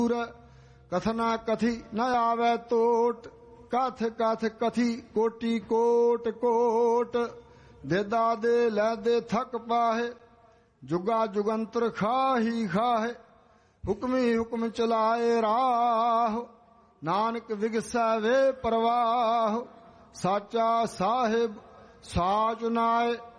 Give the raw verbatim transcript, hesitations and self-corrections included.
कथना कथी न आवे टोट, कथ कथ कथी कोटि कोट कोट। देदा दे लैदे थक पाहे, जुगा जुगंतर खाही खाहे। हुक्मी हुक्म चलाए राह, नानक विगसै वे परवाह। साचा साहिब साच नाए,